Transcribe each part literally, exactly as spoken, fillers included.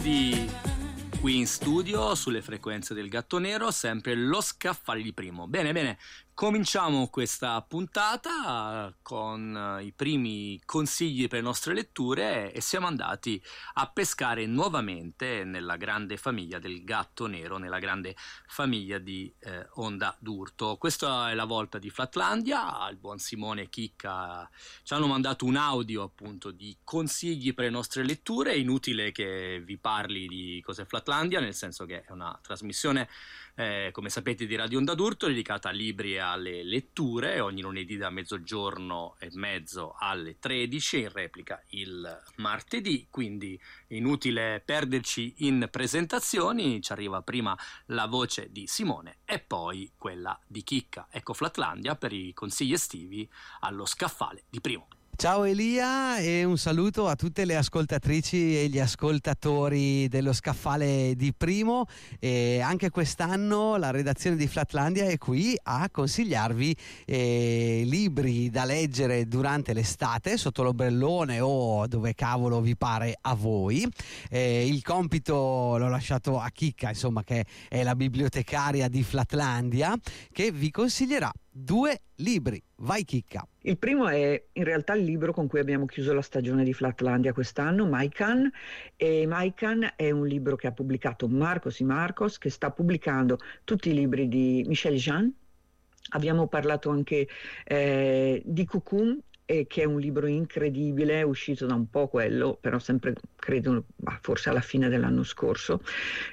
Di qui in studio sulle frequenze del Gatto Nero, sempre lo Scaffale di Primo. Bene, bene, cominciamo questa puntata con i primi consigli per le nostre letture e siamo andati a pescare nuovamente nella grande famiglia del Gatto Nero, nella grande famiglia di eh, Onda d'Urto. Questa è la volta di Flatlandia. Il buon Simone e Chicca ci hanno mandato un audio appunto di consigli per le nostre letture. È inutile che vi parli di cos'è Flatlandia, nel senso che è una trasmissione eh, come sapete di Radio Onda d'Urto dedicata a libri e alle letture, ogni lunedì da mezzogiorno e mezzo alle tredici, in replica il martedì, quindi è inutile perderci in presentazioni. Ci arriva prima la voce di Simone e poi quella di Chicca. Ecco Flatlandia per i consigli estivi allo Scaffale di Primo. Ciao Elia e un saluto a tutte le ascoltatrici e gli ascoltatori dello Scaffale di Primo. E anche quest'anno la redazione di Flatlandia è qui a consigliarvi eh, libri da leggere durante l'estate sotto l'ombrellone o dove cavolo vi pare a voi. Eh, il compito l'ho lasciato a Chicca, insomma, che è la bibliotecaria di Flatlandia, che vi consiglierà due libri. Vai Chicca. Il primo è in realtà il libro con cui abbiamo chiuso la stagione di Flatlandia quest'anno, Maikan, e Maikan è un libro che ha pubblicato Marcos y Marcos, che sta pubblicando tutti i libri di Michel Jean. Abbiamo parlato anche eh, di Cucum, eh, che è un libro incredibile, è uscito da un po' quello, però sempre credo bah, forse alla fine dell'anno scorso.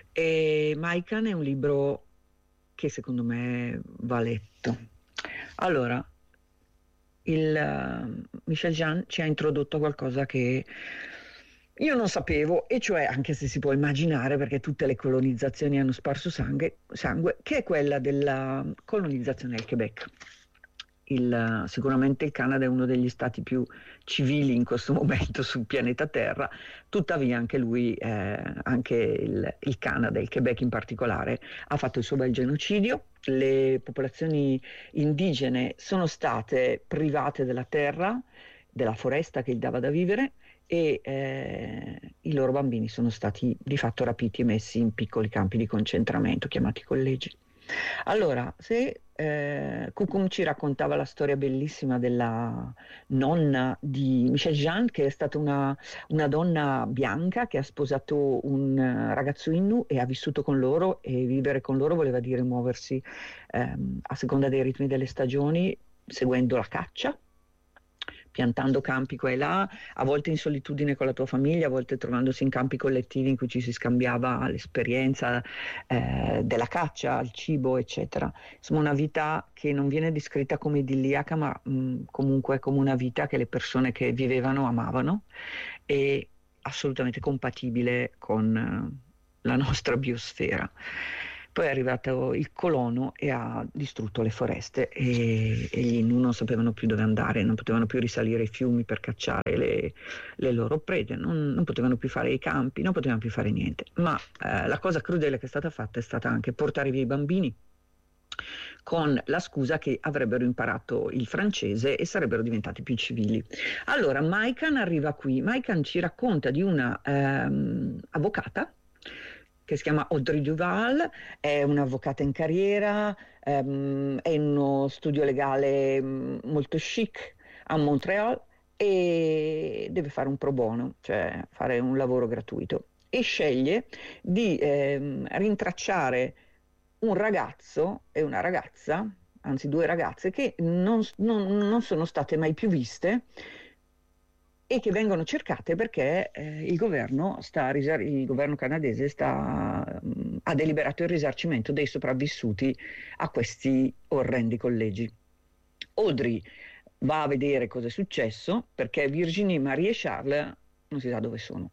E Maikan è un libro che secondo me va letto. Allora, il uh, Michel Jean ci ha introdotto qualcosa che io non sapevo, e cioè, anche se si può immaginare perché tutte le colonizzazioni hanno sparso sangue, sangue che è quella della colonizzazione del Quebec. Il, sicuramente il Canada è uno degli stati più civili in questo momento sul pianeta Terra, tuttavia anche lui, eh, anche il, il Canada, il Quebec in particolare, ha fatto il suo bel genocidio. Le popolazioni indigene sono state private della terra, della foresta che gli dava da vivere, e eh, i loro bambini sono stati di fatto rapiti e messi in piccoli campi di concentramento chiamati collegi. Allora, se eh, Cucum ci raccontava la storia bellissima della nonna di Michel Jean, che è stata una, una donna bianca che ha sposato un uh, ragazzo Innu e ha vissuto con loro, e vivere con loro voleva dire muoversi ehm, a seconda dei ritmi delle stagioni, seguendo la caccia, piantando campi qua e là, a volte in solitudine con la tua famiglia, a volte trovandosi in campi collettivi in cui ci si scambiava l'esperienza eh, della caccia, il cibo, eccetera. Insomma, una vita che non viene descritta come idilliaca, ma mh, comunque come una vita che le persone che vivevano amavano, e assolutamente compatibile con uh, la nostra biosfera. Poi è arrivato il colono e ha distrutto le foreste, e, e gli Innu non sapevano più dove andare, non potevano più risalire i fiumi per cacciare le, le loro prede, non, non potevano più fare i campi, non potevano più fare niente. Ma eh, la cosa crudele che è stata fatta è stata anche portare via i bambini, con la scusa che avrebbero imparato il francese e sarebbero diventati più civili. Allora Maikan arriva qui. Maikan ci racconta di una ehm, avvocata che si chiama Audrey Duval, è un'avvocata in carriera, ehm, è in uno studio legale molto chic a Montreal e deve fare un pro bono, cioè fare un lavoro gratuito, e sceglie di ehm, rintracciare un ragazzo e una ragazza, anzi due ragazze, che non, non, non sono state mai più viste e che vengono cercate perché eh, il governo sta il governo canadese sta, mh, ha deliberato il risarcimento dei sopravvissuti a questi orrendi collegi. Audrey va a vedere cosa è successo, perché Virginie, Marie e Charles non si sa dove sono.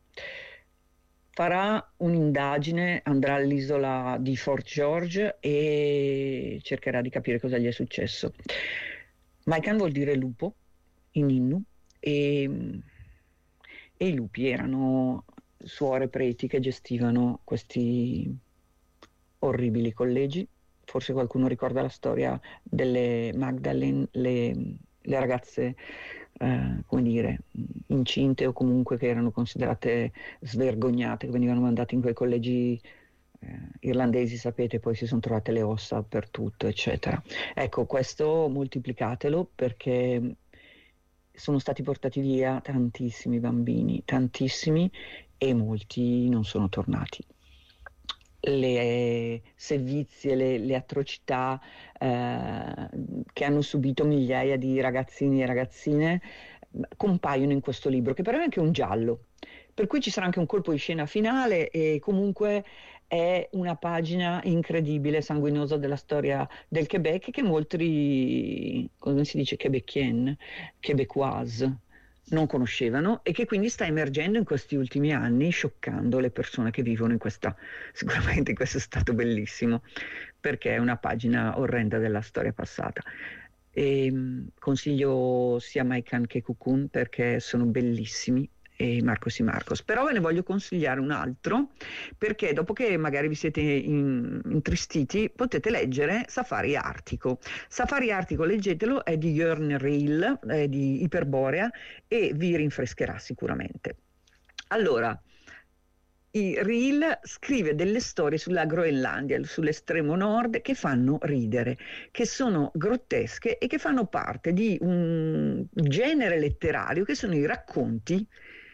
Farà un'indagine, andrà all'isola di Fort George e cercherà di capire cosa gli è successo. Maikan vuol dire lupo in Innu, e, e i lupi erano suore preti che gestivano questi orribili collegi. Forse qualcuno ricorda la storia delle Magdalene, le, le ragazze eh, come dire, incinte o comunque che erano considerate svergognate, che venivano mandate in quei collegi eh, irlandesi, sapete, poi si sono trovate le ossa per tutto, eccetera. Ecco, questo moltiplicatelo, perché sono stati portati via tantissimi bambini, tantissimi, e molti non sono tornati. Le sevizie, le, le atrocità eh, che hanno subito migliaia di ragazzini e ragazzine compaiono in questo libro, che però è anche un giallo, per cui ci sarà anche un colpo di scena finale, e comunque è una pagina incredibile, sanguinosa della storia del Quebec, che molti, come si dice, québécois, québécoise, non conoscevano, e che quindi sta emergendo in questi ultimi anni, scioccando le persone che vivono in questa, sicuramente in questo stato bellissimo, perché è una pagina orrenda della storia passata. E, mh, consiglio sia Maikan che Cocoon, perché sono bellissimi, e Marcos y Marcos. Però ve ne voglio consigliare un altro, perché dopo che magari vi siete in, intristiti, potete leggere Safari Artico. Safari Artico, leggetelo, è di Jörn Riel, è di Iperborea, e vi rinfrescherà sicuramente. Allora, Riel scrive delle storie sulla Groenlandia, sull'estremo nord, che fanno ridere, che sono grottesche e che fanno parte di un genere letterario che sono i racconti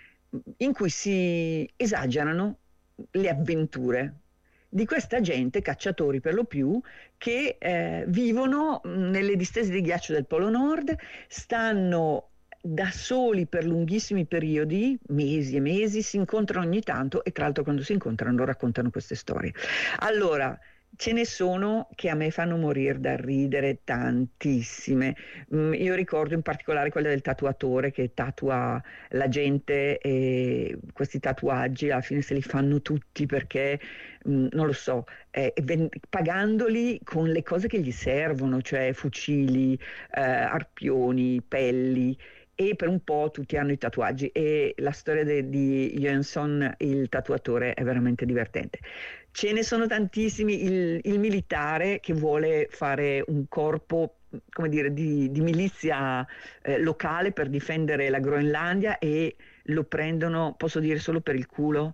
in cui si esagerano le avventure di questa gente, cacciatori per lo più, che eh, vivono nelle distese di ghiaccio del Polo Nord, stanno da soli per lunghissimi periodi, mesi e mesi, si incontrano ogni tanto, e tra l'altro quando si incontrano raccontano queste storie. Allora, ce ne sono che a me fanno morire da ridere, tantissime. Mm, io ricordo in particolare quella del tatuatore che tatua la gente, e questi tatuaggi alla fine se li fanno tutti perché, mm, non lo so, eh, ven- pagandoli con le cose che gli servono, cioè fucili, eh, arpioni, pelli, e per un po' tutti hanno i tatuaggi, e la storia de- di Jönsson, il tatuatore, è veramente divertente. Ce ne sono tantissimi. Il, il militare che vuole fare un corpo, come dire, di, di milizia eh, locale per difendere la Groenlandia, e lo prendono, posso dire, solo per il culo,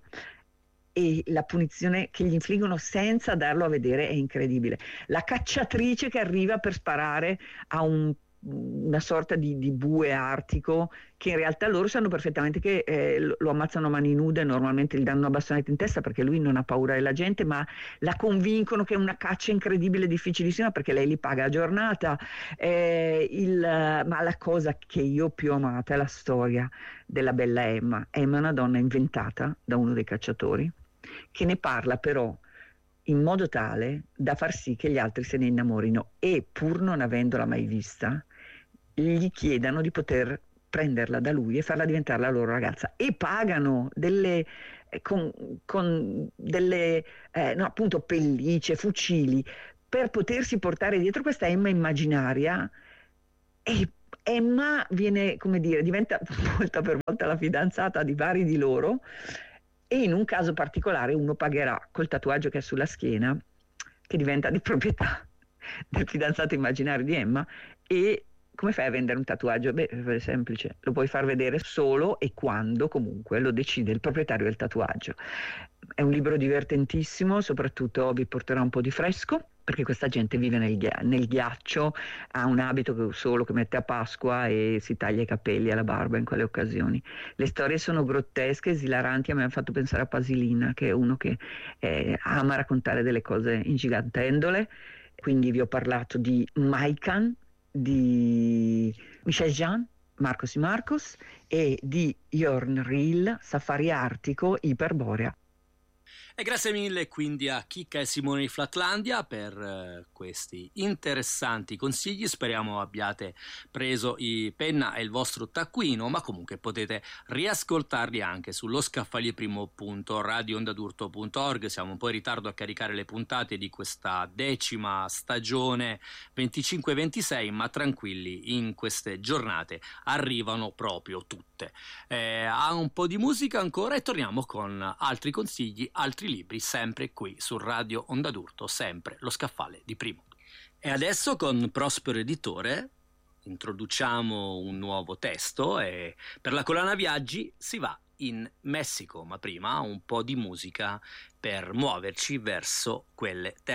e la punizione che gli infliggono senza darlo a vedere è incredibile. La cacciatrice che arriva per sparare a un una sorta di, di bue artico, che in realtà loro sanno perfettamente che eh, lo, lo ammazzano a mani nude, normalmente gli danno una bastonetta in testa perché lui non ha paura della gente, ma la convincono che è una caccia incredibile, difficilissima, perché lei li paga a giornata. Eh, il, ma la cosa che io ho più amato è la storia della bella Emma. Emma è una donna inventata da uno dei cacciatori, che ne parla però in modo tale da far sì che gli altri se ne innamorino, e pur non avendola mai vista gli chiedano di poter prenderla da lui e farla diventare la loro ragazza, e pagano delle con, con delle eh, no, appunto pellicce, fucili, per potersi portare dietro questa Emma immaginaria. E Emma viene, come dire, diventa volta per volta la fidanzata di vari di loro, e in un caso particolare uno pagherà col tatuaggio che ha sulla schiena, che diventa di proprietà del fidanzato immaginario di Emma. E come fai a vendere un tatuaggio? Beh, è semplice, lo puoi far vedere solo e quando comunque lo decide il proprietario del tatuaggio. È un libro divertentissimo, soprattutto vi porterà un po' di fresco, perché questa gente vive nel, ghia- nel ghiaccio, ha un abito solo che mette a Pasqua e si taglia i capelli alla barba in quelle occasioni. Le storie sono grottesche, esilaranti, a me hanno fatto pensare a Pasilina, che è uno che eh, ama raccontare delle cose ingigantendole. Quindi vi ho parlato di Maikan, di Michel Jean, Marcos y Marcos, e di Jörn Riel, Safari Artico, Iperborea. E grazie mille quindi a Chicca e Simone di Flatlandia per eh, questi interessanti consigli. Speriamo abbiate preso i penna e il vostro taccuino, ma comunque potete riascoltarli anche sullo scaffalieprimo punto radio onda d'urto punto org. Siamo un po' in ritardo a caricare le puntate di questa decima stagione venticinque ventisei, ma tranquilli, in queste giornate arrivano proprio tutte. Eh, ha un po' di musica ancora e torniamo con altri consigli, altri libri, sempre qui su Radio Onda d'Urto, sempre lo scaffale di Primo. E adesso con Prospero Editore introduciamo un nuovo testo e per la collana viaggi si va in Messico, ma prima un po' di musica per muoverci verso quelle terre.